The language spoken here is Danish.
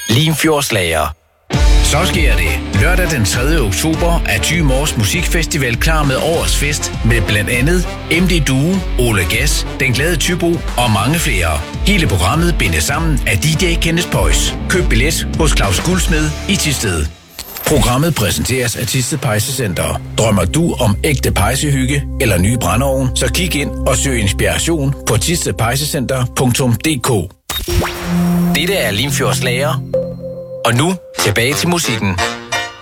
Limfjordslager. Så sker det. Lørdag den 3. oktober er Thy Mors Musikfestival klar med årets fest med blandt andet MD Duo, Ole Gas, Den Glade Thybo og mange flere. Hele programmet bindes sammen af DJ Kenneth Pois. Køb billet hos Claus Guldsmed i Thisted. Programmet præsenteres af Thisted Pejsecenter. Drømmer du om ægte pejsehygge eller ny brændeovn, så kig ind og søg inspiration på thistedpejsecenter.dk. Dette er Limfjordslager. Og nu tilbage til musikken.